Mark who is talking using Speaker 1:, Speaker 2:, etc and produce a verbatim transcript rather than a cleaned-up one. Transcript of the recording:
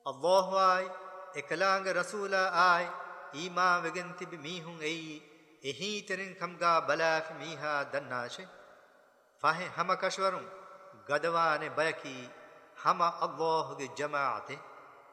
Speaker 1: الله آي اكلانگ رسول آي إيما وگنتي بميهن أي إهي ترين خمگا بلا في ميها دناش فاهي هم كشورون غدوان بيكي هم الله جماعته